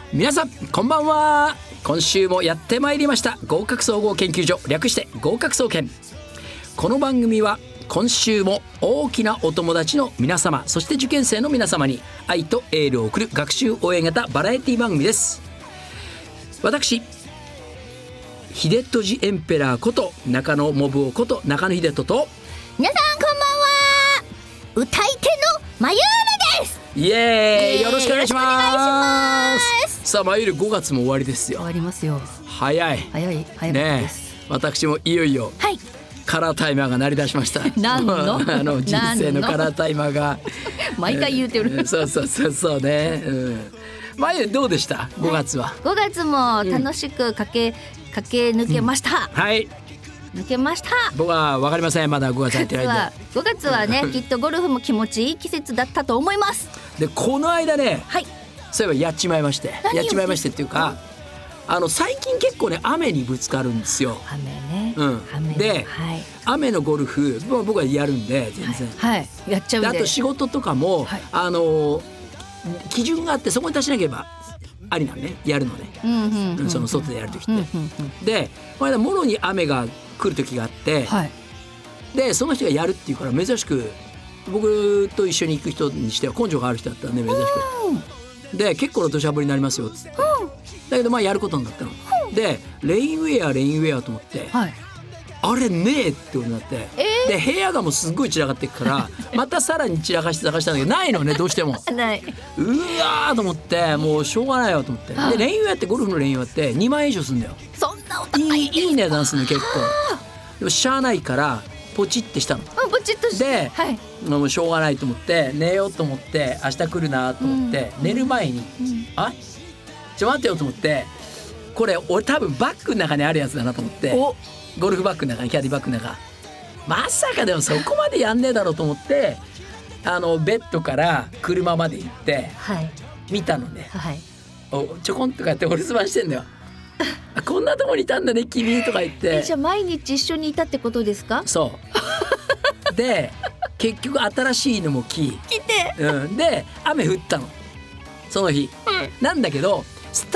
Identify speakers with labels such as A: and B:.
A: 皆さんこんばんは。今週もやってまいりました合格総合研究所、略して合格総研。この番組は今週も大きなお友達の皆様、そして受験生の皆様に愛とエールを送る学習応援型バラエティ番組です。私秀俊エンペラーこと中野信夫こと中野秀人と、
B: 皆さんこんばんは、歌い手のまゆるです。
A: イエーイ、よろしくお願いし
B: よろしくお願
A: ま
B: いし
A: す。さあまゆる5月も終わりですよ。
B: 終わりますよ。
A: 早い
B: 早かったです。
A: 私もいよいよ
B: はい
A: カラータイマーが鳴り出しました。
B: 何の
A: 人生のカラータイマーが
B: 毎回言うてる、
A: そうね、まゆどうでした5月は。
B: 5月も楽しく駆け抜けました、
A: はい
B: 抜けました。
A: 僕は分かりません、まだ5月入ってないんで。
B: 5月はねきっとゴルフも気持ちいい季節だったと思います。
A: でこの間ね、
B: はい、
A: そういえばやっちまいましてっていうか、最近結構ね雨にぶつかるんですよ。
B: 雨ね、雨
A: で、
B: はい、
A: 雨のゴルフ僕はやるんで全然、
B: はいやっちゃうんで、
A: あと仕事とかも、
B: はい、
A: 基準があってそこに達しなければありなんね、やるのね、その外でやるときって、でこの間もろに雨が来る時があって、
B: はい、
A: でその人がやるっていうから珍しく僕と一緒に行く人にしては根性がある人だったんで珍しく、で結構な土砂降りになりますよっつって、だけどまあやることになったの、でレインウェアと思って、はい、あれねえってことになって、で部屋がもうすっごい散らかっていくからまたさらに散らかして探したんだけどないのね、どうしても
B: ない、
A: うわーと思ってもうしょうがないよと思って、でレインウェアってゴルフのレインウェアって2万円以上するんだよ。
B: そんなお高いんですか。
A: いい値段するの結構。でもしゃあないからポチってしたの。
B: ポチッとして
A: で、
B: はい、
A: もうしょうがないと思って寝ようと思って明日来るなと思って、寝る前に、ちょ待ってよと思って、これ俺多分バッグの中にあるやつだなと思って、ゴルフバッグの中にキャディバッグの中、まさかでもそこまでやんねえだろうと思ってベッドから車まで行って、はい、見たのね、はい、ちょこんとかやってお留守番してんだよこんなとこにいたんだね君とか言って。
B: じゃあ毎日一緒にいたってことですか。
A: そうで結局新しいのも来て、で雨降ったのその日、なんだけど